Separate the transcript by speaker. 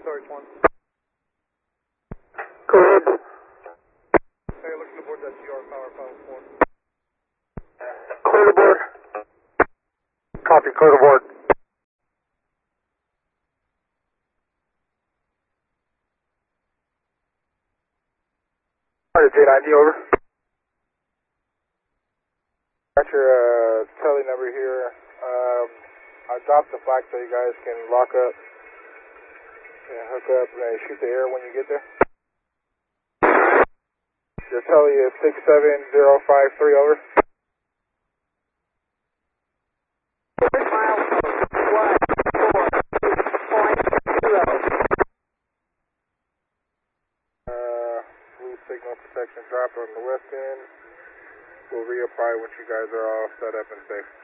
Speaker 1: Storage 1.
Speaker 2: Go ahead.
Speaker 1: Hey, looking to board that GR power 4.
Speaker 2: Clear the board. Copy, clear the board. J90, over.
Speaker 3: Got your tele number here. I dropped the flag so you guys can lock up and hook up and shoot the air when you get there. Your tele is 67053, over. Blue signal protection dropped on the west end. We'll reapply once you guys are all set up and safe.